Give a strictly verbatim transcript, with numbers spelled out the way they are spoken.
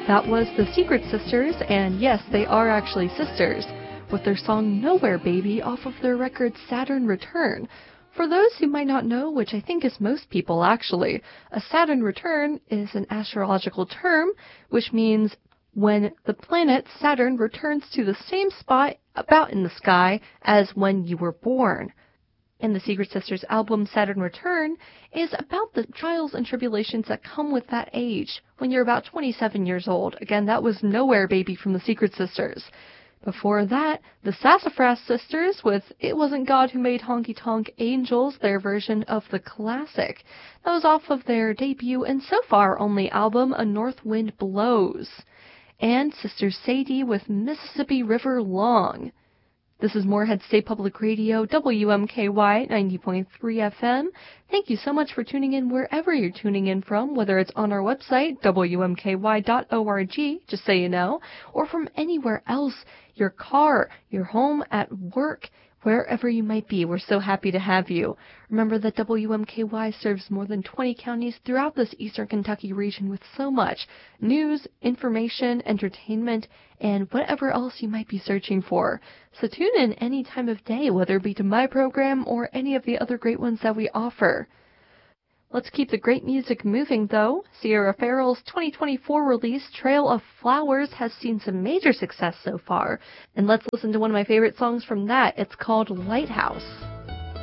That was the Secret Sisters, and yes, they are actually sisters, with their song Nowhere Baby off of their record Saturn Return. For those who might not know, which I think is most people actually, a Saturn return is an astrological term, which means when the planet Saturn returns to the same spot about in the sky as when you were born. And the Secret Sisters album Saturn Return is about the trials and tribulations that come with that age, when you're about twenty-seven years old. Again, that was Nowhere Baby from the Secret Sisters. Before that, the Sassafras Sisters with It Wasn't God Who Made Honky Tonk Angels, their version of the classic. That was off of their debut and so far only album, A North Wind Blows. And Sister Sadie with Mississippi River Long. This is Moorhead State Public Radio, W M K Y ninety point three F M. Thank you so much for tuning in wherever you're tuning in from, whether it's on our website, W M K Y dot org, just so you know, or from anywhere else, your car, your home, at work, wherever you might be. We're so happy to have you. Remember that W M K Y serves more than twenty counties throughout this eastern Kentucky region with so much news, information, entertainment, and whatever else you might be searching for. So tune in any time of day, whether it be to my program or any of the other great ones that we offer. Let's keep the great music moving, though. Sierra Farrell's twenty twenty-four release, Trail of Flowers, has seen some major success so far. And let's listen to one of my favorite songs from that. It's called Lighthouse.